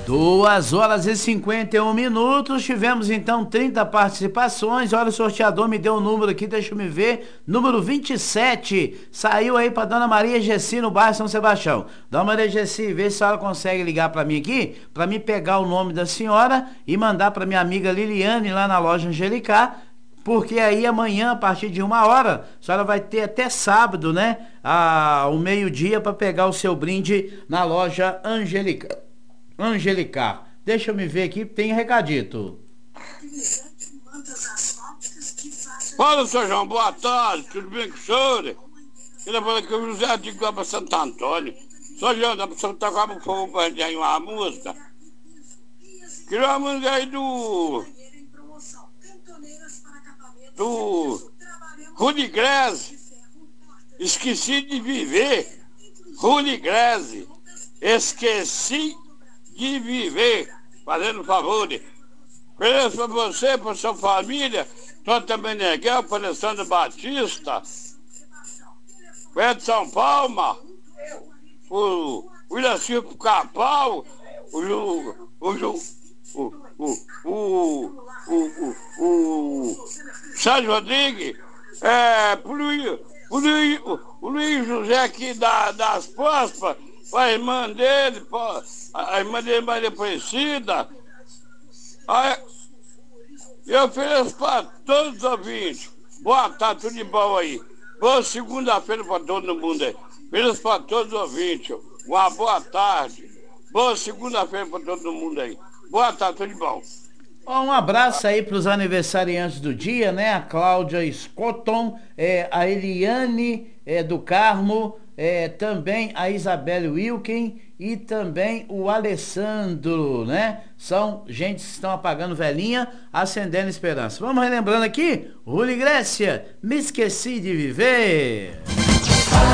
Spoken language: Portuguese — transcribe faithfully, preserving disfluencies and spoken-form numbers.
Duas horas e cinquenta e um minutos, tivemos então trinta participações. Olha, o sorteador me deu o número aqui, deixa eu me ver. Número vinte e sete, saiu aí para Dona Maria Gessi, no bairro São Sebastião. Dona Maria Gessi, vê se a senhora consegue ligar para mim aqui, para mim pegar o nome da senhora e mandar para minha amiga Liliane lá na loja Angelicar. Porque aí amanhã, a partir de uma hora, a senhora vai ter até sábado, né? A, o meio-dia para pegar o seu brinde na loja Angelicar. Angelicar. Deixa eu me ver aqui, tem recadito. Fala, seu João, boa tarde, tudo bem com o senhor? Ele falou que o José de Guaba Santo Antônio. Só João, dá pra você tocar por favor pra gente aí uma música? Queria uma música aí do... do... Rudi Greze. Esqueci de viver. Rudi Greze. Esqueci de viver. Fazendo favor. Ofereço para você, para sua família, Tota Meneghel, para Alessandro Batista, o Edson Palma, o William Silvio Capal, o Ju, o Ju, o, o, o, o, o, o Sérgio Rodrigues, é, o, Luiz, o, Luiz, o Luiz José aqui da, das Pospas, a irmã dele, a irmã dele Maria Aparecida. Aí, eu ofereço para todos os ouvintes. Boa tarde, tudo de bom aí. Boa segunda-feira para todo mundo aí. Ofereço para todos os ouvintes. Uma boa tarde. Boa segunda-feira para todo mundo aí. Boa tarde, tudo de bom. Um abraço aí para os aniversariantes do dia, né? A Cláudia Scotton, é, a Eliane é, do Carmo, é, também a Isabelle Wilken e também o Alessandro, né? São gente que estão apagando velhinha, acendendo esperança. Vamos relembrando aqui, Rudi Grécia, me esqueci de viver.